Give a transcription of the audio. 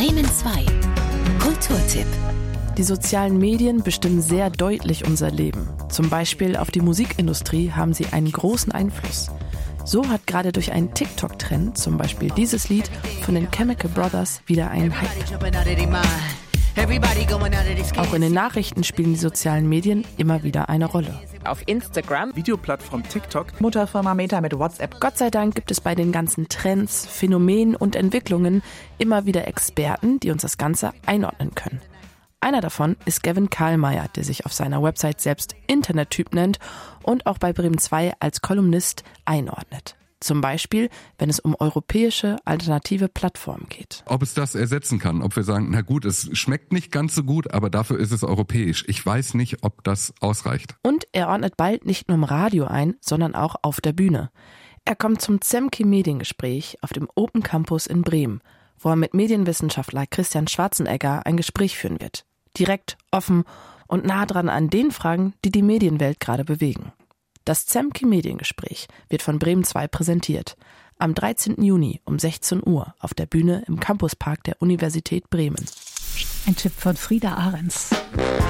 Bremen 2. Kulturtipp. Die sozialen Medien bestimmen sehr deutlich unser Leben. Zum Beispiel auf die Musikindustrie haben sie einen großen Einfluss. So hat gerade durch einen TikTok-Trend zum Beispiel dieses Lied von den Chemical Brothers wieder einen Hype. Auch in den Nachrichten spielen die sozialen Medien immer wieder eine Rolle. Auf Instagram, Videoplattform TikTok, Mutterfirma Meta mit WhatsApp. Gott sei Dank gibt es bei den ganzen Trends, Phänomenen und Entwicklungen immer wieder Experten, die uns das Ganze einordnen können. Einer davon ist Gavin Karlmeier, der sich auf seiner Website selbst Internettyp nennt und auch bei Bremen 2 als Kolumnist einordnet. Zum Beispiel, wenn es um europäische alternative Plattformen geht. Ob es das ersetzen kann, ob wir sagen, na gut, es schmeckt nicht ganz so gut, aber dafür ist es europäisch. Ich weiß nicht, ob das ausreicht. Und er ordnet bald nicht nur im Radio ein, sondern auch auf der Bühne. Er kommt zum Zemke Mediengespräch auf dem Open Campus in Bremen, wo er mit Medienwissenschaftler Christian Schwarzenegger ein Gespräch führen wird. Direkt, offen und nah dran an den Fragen, die die Medienwelt gerade bewegen. Das Zemke Mediengespräch wird von Bremen 2 präsentiert. Am 13. Juni um 16 Uhr auf der Bühne im Campuspark der Universität Bremen. Ein Tipp von Frieda Ahrens.